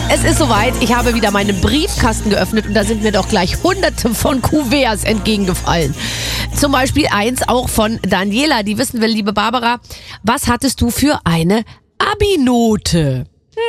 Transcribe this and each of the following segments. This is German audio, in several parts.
Es ist soweit. Ich habe wieder meinen Briefkasten geöffnet und da sind mir doch gleich hunderte von Kuverts entgegengefallen. Zum Beispiel eins auch von Daniela, die wissen will, liebe Barbara, was hattest du für eine Abi-Note?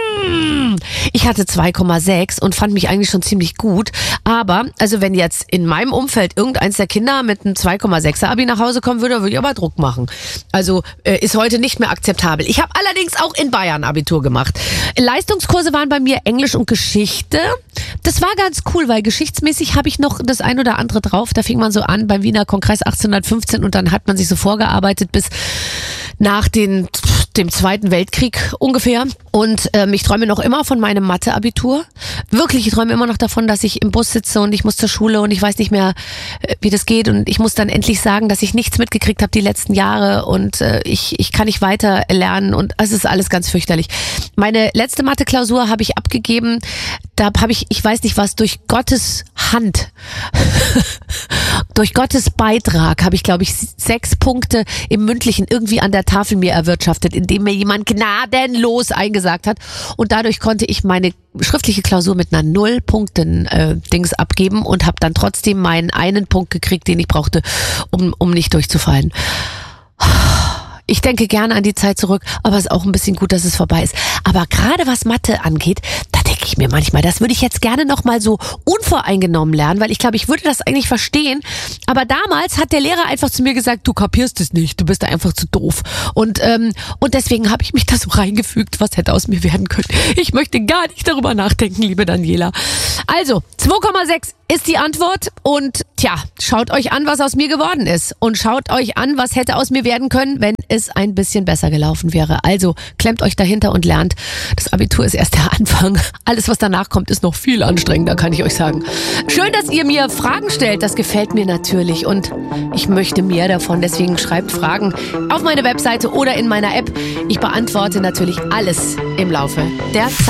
Ich hatte 2,6 und fand mich eigentlich schon ziemlich gut. Aber, also wenn jetzt in meinem Umfeld irgendeins der Kinder mit einem 2,6er Abi nach Hause kommen würde, würde ich aber Druck machen. Also ist heute nicht mehr akzeptabel. Ich habe allerdings auch in Bayern Abitur gemacht. Leistungskurse waren bei mir Englisch und Geschichte. Das war ganz cool, weil geschichtsmäßig habe ich noch das ein oder andere drauf. Da fing man so an beim Wiener Kongress 1815 und dann hat man sich so vorgearbeitet bis nach dem Zweiten Weltkrieg ungefähr. Und ich träume noch immer von meinem Mathe-Abitur. Wirklich, ich träume immer noch davon, dass ich im Bus sitze und ich muss zur Schule und ich weiß nicht mehr, wie das geht. Und ich muss dann endlich sagen, dass ich nichts mitgekriegt habe die letzten Jahre und ich kann nicht weiter lernen und es ist alles ganz fürchterlich. Meine letzte Mathe-Klausur habe ich abgegeben. Da habe ich weiß nicht was, durch Gottes Hand, durch Gottes Beitrag habe ich, glaube ich, 6 Punkte im Mündlichen irgendwie an der Tafel mir erwirtschaftet, indem mir jemand gnadenlos eingesagt hat. Und dadurch konnte ich meine schriftliche Klausur mit einer 0-Punkten-Dings abgeben und habe dann trotzdem meinen einen Punkt gekriegt, den ich brauchte, um nicht durchzufallen. Ich denke gerne an die Zeit zurück, aber es ist auch ein bisschen gut, dass es vorbei ist. Aber gerade was Mathe angeht, da denke ich mir manchmal, das würde ich jetzt gerne noch mal so unvoreingenommen lernen, weil ich glaube, ich würde das eigentlich verstehen. Aber damals hat der Lehrer einfach zu mir gesagt, du kapierst es nicht, du bist da einfach zu doof. Und deswegen habe ich mich da so reingefügt, was hätte aus mir werden können. Ich möchte gar nicht darüber nachdenken, liebe Daniela. Also, 2,6 ist die Antwort und tja, schaut euch an, was aus mir geworden ist und schaut euch an, was hätte aus mir werden können, wenn es ein bisschen besser gelaufen wäre. Also klemmt euch dahinter und lernt. Das Abitur ist erst der Anfang. Alles, was danach kommt, ist noch viel anstrengender, kann ich euch sagen. Schön, dass ihr mir Fragen stellt. Das gefällt mir natürlich und ich möchte mehr davon. Deswegen schreibt Fragen auf meine Webseite oder in meiner App. Ich beantworte natürlich alles im Laufe der Zeit.